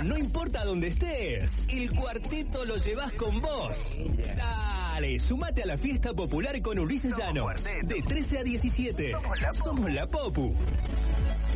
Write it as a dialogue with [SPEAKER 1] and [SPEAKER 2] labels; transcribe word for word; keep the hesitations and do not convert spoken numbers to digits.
[SPEAKER 1] no importa dónde estés. El cuarteto lo llevas con vos. Dale, sumate a la fiesta popular con Ulises Llanos. De trece a diecisiete. Somos la Popu.